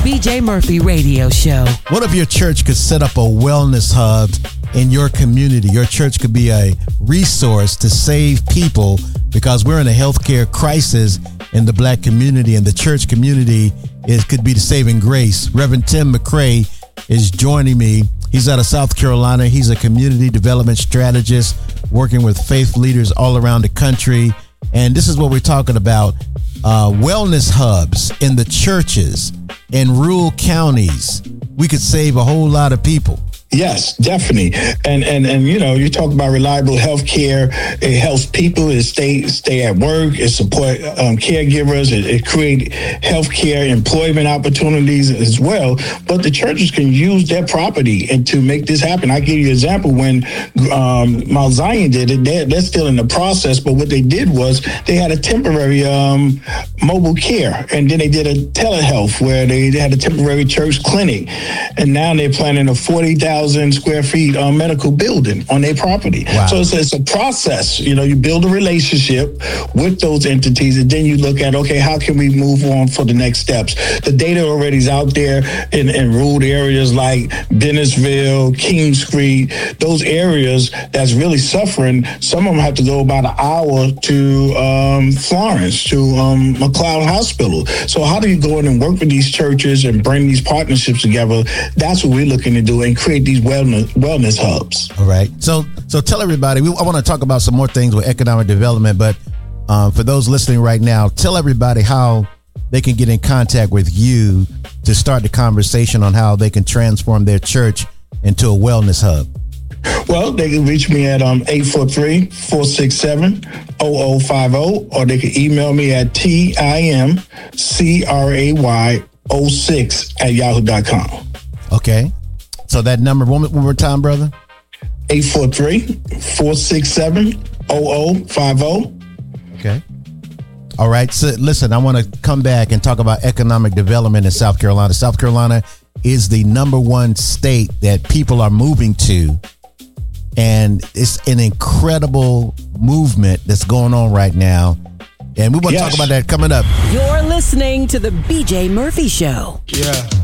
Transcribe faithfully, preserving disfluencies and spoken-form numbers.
B J Murphy Radio Show. What if your church could set up a wellness hub in your community? Your church could be a resource to save people, because we're in a healthcare crisis in the black community, and the church community is could be the saving grace. Reverend Tim McCray is joining me. He's out of South Carolina. He's a community development strategist working with faith leaders all around the country. And this is what we're talking about. Uh, wellness hubs in the churches in rural counties. We could save a whole lot of people. Yes, definitely. And, and, and you know, you talk about reliable health care. It helps people to stay stay at work. It support um, caregivers. It, it create health care employment opportunities as well. But the churches can use their property and to make this happen. I give you an example. When um, Mount Zion did it, they're, they're still in the process. But what they did was they had a temporary um, mobile care. And then they did a telehealth where they, they had a temporary church clinic. And now they're planning a forty thousand square feet uh, medical building on their property. Wow. So it's, it's a process. You know, you build a relationship with those entities, and then you look at, okay, how can we move on for the next steps? The data already is out there in, in rural areas like Dennisville, King Street, those areas that's really suffering. Some of them have to go about an hour to um, Florence, to um, McLeod Hospital. So how do you go in and work with these churches and bring these partnerships together? That's what we're looking to do, and create these wellness wellness hubs. All right. So so tell everybody, we, I want to talk about some more things with economic development, but um, for those listening right now, tell everybody how they can get in contact with you to start the conversation on how they can transform their church into a wellness hub. Well, they can reach me at um, eight four three, four six seven, zero zero five zero, or they can email me at T I M C R A Y zero six at yahoo dot com. Okay. So that number, one, one more time, brother? eight four three, four six seven, zero zero five zero. Okay. All right. So listen, I want to come back and talk about economic development in South Carolina. South Carolina is the number one state that people are moving to. And it's an incredible movement that's going on right now. And we want to yes. talk about that coming up. You're listening to the B J Murphy Show. Yeah.